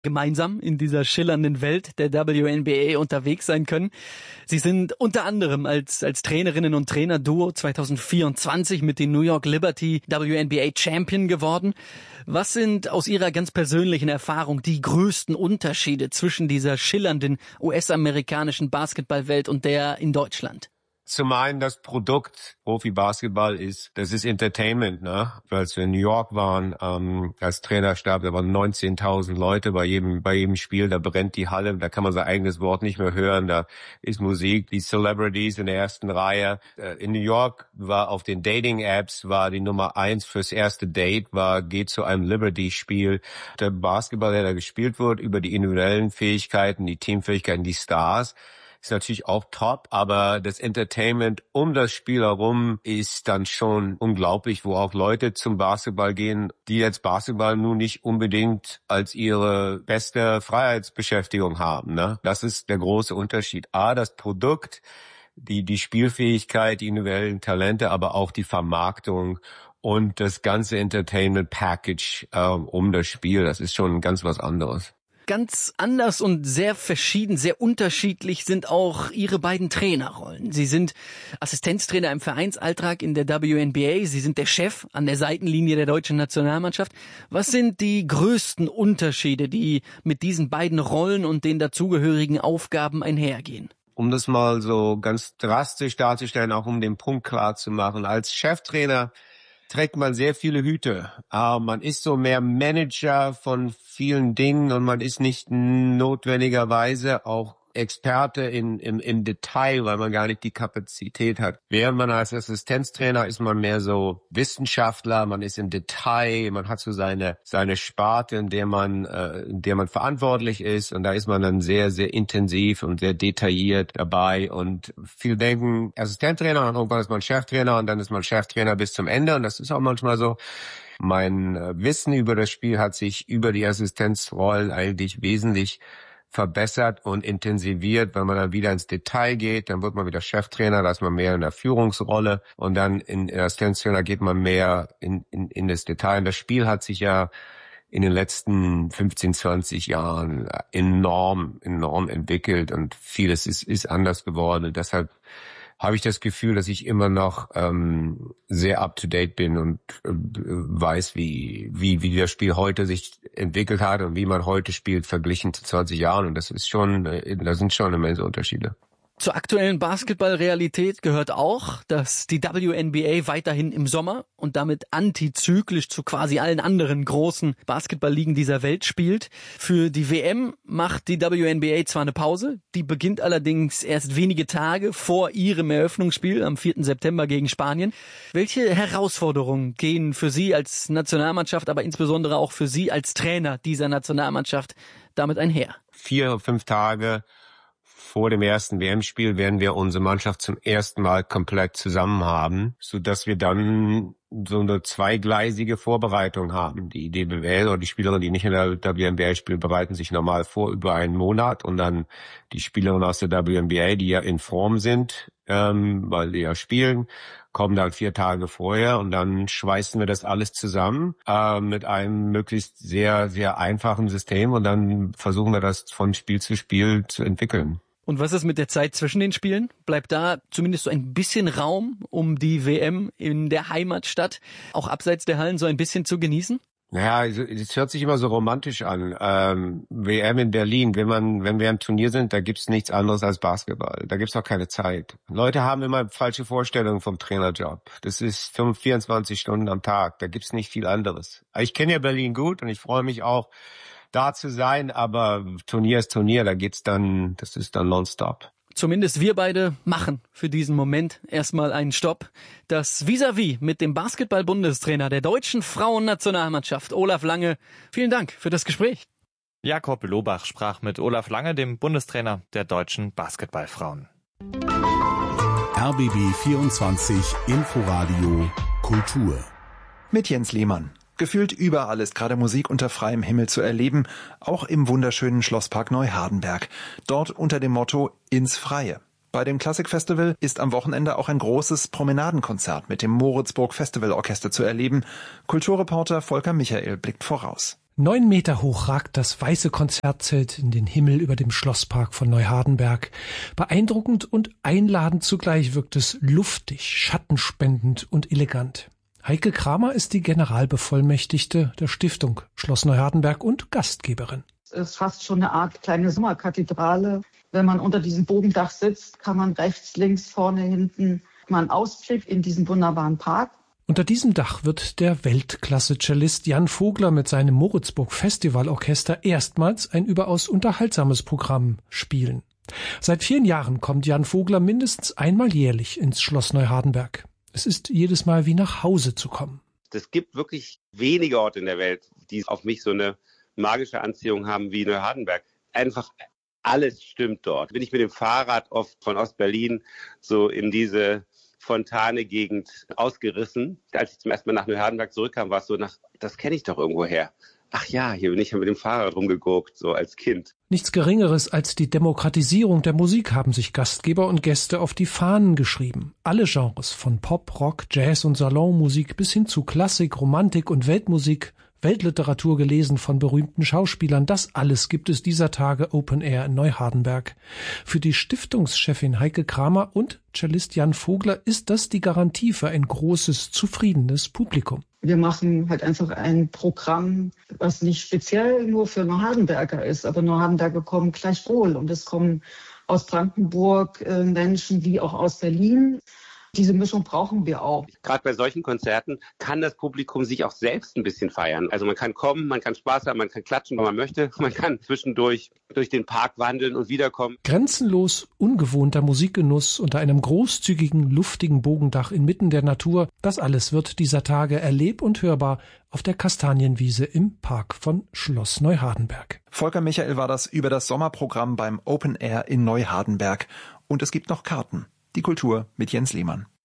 gemeinsam in dieser schillernden Welt der WNBA unterwegs sein können. Sie sind unter anderem als Trainerinnen und Trainer-Duo 2024 mit den New York Liberty WNBA Champion geworden. Was sind aus Ihrer ganz persönlichen Erfahrung die größten Unterschiede zwischen dieser schillernden US-amerikanischen Basketballwelt und der in Deutschland? Zum einen das Produkt Profi-Basketball das ist Entertainment, ne? Als wir in New York waren, als Trainerstab, da waren 19.000 Leute bei jedem Spiel, da brennt die Halle, da kann man sein eigenes Wort nicht mehr hören, da ist Musik, die Celebrities in der ersten Reihe. In New York war auf den Dating-Apps die Nummer 1 fürs erste Date geht zu einem Liberty-Spiel. Der Basketball, der da gespielt wird, über die individuellen Fähigkeiten, die Teamfähigkeiten, die Stars, ist natürlich auch top, aber das Entertainment um das Spiel herum ist dann schon unglaublich, wo auch Leute zum Basketball gehen, die jetzt Basketball nun nicht unbedingt als ihre beste Freiheitsbeschäftigung haben, ne? Das ist der große Unterschied. Das Produkt, die Spielfähigkeit, die individuellen Talente, aber auch die Vermarktung und das ganze Entertainment-Package um das Spiel, das ist schon ganz was anderes. Ganz anders und sehr verschieden, sehr unterschiedlich sind auch Ihre beiden Trainerrollen. Sie sind Assistenztrainer im Vereinsalltag in der WNBA. Sie sind der Chef an der Seitenlinie der deutschen Nationalmannschaft. Was sind die größten Unterschiede, die mit diesen beiden Rollen und den dazugehörigen Aufgaben einhergehen? Um das mal so ganz drastisch darzustellen, auch um den Punkt klar zu machen, als Cheftrainer trägt man sehr viele Hüte. Man ist so mehr Manager von vielen Dingen und man ist nicht notwendigerweise auch Experte im Detail, weil man gar nicht die Kapazität hat. Während man als Assistenztrainer ist man mehr so Wissenschaftler, man ist im Detail, man hat so seine Sparte, in der man verantwortlich ist, und da ist man dann sehr, sehr intensiv und sehr detailliert dabei, und viele denken Assistenztrainer und irgendwann ist man Cheftrainer und dann ist man Cheftrainer bis zum Ende, und das ist auch manchmal so. Mein Wissen über das Spiel hat sich über die Assistenzrollen eigentlich wesentlich verbessert und intensiviert, wenn man dann wieder ins Detail geht, dann wird man wieder Cheftrainer, da ist man mehr in der Führungsrolle, und dann in Assistenztrainer geht man mehr in das Detail. Und das Spiel hat sich ja in den letzten 15, 20 Jahren enorm entwickelt und vieles ist anders geworden, und deshalb habe ich das Gefühl, dass ich immer noch sehr up-to-date bin und weiß, wie das Spiel heute sich entwickelt hat und wie man heute spielt, verglichen zu 20 Jahren. Und da sind schon immense Unterschiede. Zur aktuellen Basketballrealität gehört auch, dass die WNBA weiterhin im Sommer und damit antizyklisch zu quasi allen anderen großen Basketballligen dieser Welt spielt. Für die WM macht die WNBA zwar eine Pause, die beginnt allerdings erst wenige Tage vor ihrem Eröffnungsspiel am 4. September gegen Spanien. Welche Herausforderungen gehen für Sie als Nationalmannschaft, aber insbesondere auch für Sie als Trainer dieser Nationalmannschaft damit einher? 4 oder 5 Tage vor dem ersten WM-Spiel werden wir unsere Mannschaft zum ersten Mal komplett zusammen haben, sodass wir dann so eine zweigleisige Vorbereitung haben. Die DBL oder die Spielerinnen, die nicht in der WNBA spielen, bereiten sich normal vor über einen Monat, und dann die Spielerinnen aus der WNBA, die ja in Form sind, weil die ja spielen, kommen dann 4 Tage vorher, und dann schweißen wir das alles zusammen mit einem möglichst sehr, sehr einfachen System, und dann versuchen wir das von Spiel zu Spiel zu entwickeln. Und was ist mit der Zeit zwischen den Spielen? Bleibt da zumindest so ein bisschen Raum, um die WM in der Heimatstadt auch abseits der Hallen so ein bisschen zu genießen? Naja, es hört sich immer so romantisch an. WM in Berlin, wenn wir am Turnier sind, da gibt's nichts anderes als Basketball. Da gibt's auch keine Zeit. Leute haben immer falsche Vorstellungen vom Trainerjob. Das ist 24 Stunden am Tag. Da gibt's nicht viel anderes. Ich kenne ja Berlin gut und ich freue mich auch, da zu sein, aber Turnier ist Turnier, das ist dann nonstop. Zumindest wir beide machen für diesen Moment erstmal einen Stopp. Das Vis-à-vis mit dem Basketball-Bundestrainer der deutschen Frauennationalmannschaft, Olaf Lange. Vielen Dank für das Gespräch. Jakob Lobach sprach mit Olaf Lange, dem Bundestrainer der deutschen Basketballfrauen. RBB 24 Inforadio Kultur. Mit Jens Lehmann. Gefühlt überall ist gerade Musik unter freiem Himmel zu erleben, auch im wunderschönen Schlosspark Neuhardenberg. Dort unter dem Motto ins Freie. Bei dem Classic Festival ist am Wochenende auch ein großes Promenadenkonzert mit dem Moritzburg Festivalorchester zu erleben. Kulturreporter Volker Michael blickt voraus. 9 Meter hoch ragt das weiße Konzertzelt in den Himmel über dem Schlosspark von Neuhardenberg. Beeindruckend und einladend zugleich wirkt es luftig, schattenspendend und elegant. Heike Kramer ist die Generalbevollmächtigte der Stiftung Schloss Neuhardenberg und Gastgeberin. Es ist fast schon eine Art kleine Sommerkathedrale. Wenn man unter diesem Bogendach sitzt, kann man rechts, links, vorne, hinten mal einen Ausblick in diesen wunderbaren Park. Unter diesem Dach wird der Weltklasse-Cellist Jan Vogler mit seinem Moritzburg Festivalorchester erstmals ein überaus unterhaltsames Programm spielen. Seit vielen Jahren kommt Jan Vogler mindestens einmal jährlich ins Schloss Neuhardenberg. Es ist jedes Mal wie nach Hause zu kommen. Es gibt wirklich wenige Orte in der Welt, die auf mich so eine magische Anziehung haben wie Neuhardenberg. Einfach alles stimmt dort. Bin ich mit dem Fahrrad oft von Ostberlin so in diese Fontane-Gegend ausgerissen. Als ich zum ersten Mal nach Neuhardenberg zurückkam, war es so das kenne ich doch irgendwo her. Ach ja, hier bin ich mit dem Fahrrad rumgeguckt, so als Kind. Nichts Geringeres als die Demokratisierung der Musik haben sich Gastgeber und Gäste auf die Fahnen geschrieben. Alle Genres, von Pop, Rock, Jazz und Salonmusik bis hin zu Klassik, Romantik und Weltmusik, Weltliteratur gelesen von berühmten Schauspielern, das alles gibt es dieser Tage Open Air in Neuhardenberg. Für die Stiftungschefin Heike Kramer und Cellist Jan Vogler ist das die Garantie für ein großes, zufriedenes Publikum. Wir machen halt einfach ein Programm, was nicht speziell nur für Neuhardenberger ist, aber Neuhardenberger kommen gleichwohl und es kommen aus Brandenburg Menschen wie auch aus Berlin. Diese Mischung brauchen wir auch. Gerade bei solchen Konzerten kann das Publikum sich auch selbst ein bisschen feiern. Also man kann kommen, man kann Spaß haben, man kann klatschen, wenn man möchte. Man kann zwischendurch durch den Park wandeln und wiederkommen. Grenzenlos ungewohnter Musikgenuss unter einem großzügigen, luftigen Bogendach inmitten der Natur. Das alles wird dieser Tage erleb- und hörbar auf der Kastanienwiese im Park von Schloss Neuhardenberg. Volker Michael war das über das Sommerprogramm beim Open Air in Neuhardenberg. Und es gibt noch Karten. Die Kultur mit Jens Lehmann.